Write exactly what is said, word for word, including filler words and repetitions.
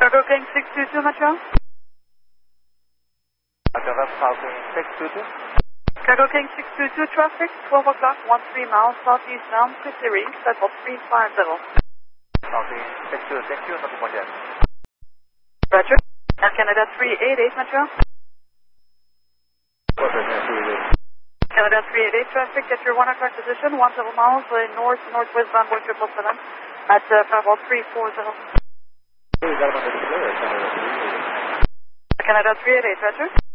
Cargo King six two two, Metro. Roger, Falcon six two two. Cargo King six two two, traffic, twelve o'clock, thirteen miles, southeast bound, Kittery, settle three five zero. Falcon six two, thank you, nothing more yet. Roger. Air Canada three eight eight, Metro. Canada three eight eight, traffic at your one o'clock position, one seven miles, uh, north, northwest bound, one triple seven, at uh, Bravo three four zero. Hey, got him on the display, or Canada three eight eight? Canada three eight eight, Roger.